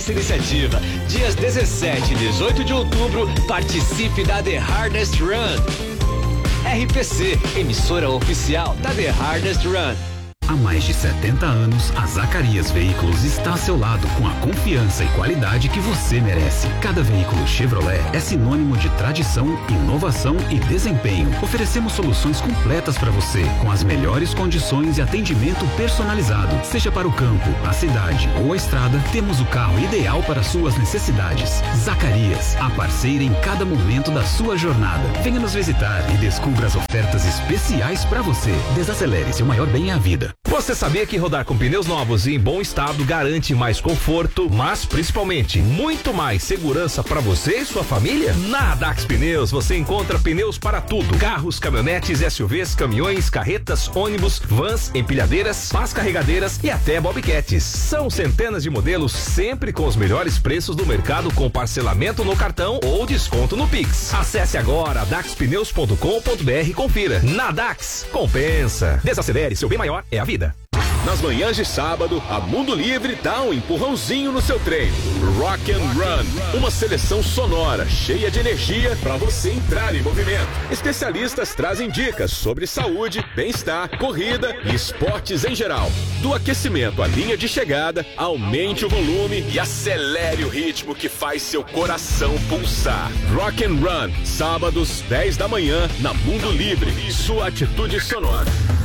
essa iniciativa. Dias 17 e 18 de outubro, participe da The Hardest Run. RPC, emissora oficial da The Hardest Run. Há mais de 70 anos, a Zacarias Veículos está ao seu lado com a confiança e qualidade que você merece. Cada veículo Chevrolet é sinônimo de tradição, inovação e desempenho. Oferecemos soluções completas para você, com as melhores condições e atendimento personalizado. Seja para o campo, a cidade ou a estrada, temos o carro ideal para suas necessidades. Zacarias, a parceira em cada momento da sua jornada. Venha nos visitar e descubra as ofertas especiais para você. Desacelere, seu maior bem é a vida. Você sabia que rodar com pneus novos e em bom estado garante mais conforto, mas principalmente muito mais segurança para você e sua família? Na Dax Pneus você encontra pneus para tudo: carros, caminhonetes, SUVs, caminhões, carretas, ônibus, vans, empilhadeiras, pás carregadeiras e até bobcats. São centenas de modelos, sempre com os melhores preços do mercado, com parcelamento no cartão ou desconto no Pix. Acesse agora daxpneus.com.br e confira. Na Dax, compensa. Desacelere, seu bem maior é a vida. Nas manhãs de sábado, a Mundo Livre dá um empurrãozinho no seu treino. Rock and Run, uma seleção sonora, cheia de energia para você entrar em movimento. Especialistas trazem dicas sobre saúde, bem-estar, corrida e esportes em geral. Do aquecimento à linha de chegada, aumente o volume e acelere o ritmo que faz seu coração pulsar. Rock and Run, sábados, 10 da manhã, na Mundo Livre. Sua atitude sonora.